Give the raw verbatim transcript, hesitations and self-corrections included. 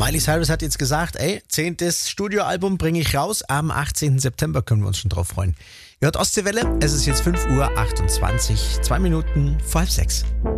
Miley Cyrus hat jetzt gesagt, ey, zehntes Studioalbum bringe ich raus. Am achtzehnten September können wir uns schon drauf freuen. Ihr hört Ostseewelle, es ist jetzt fünf Uhr achtundzwanzig, zwei Minuten vor halb sechs.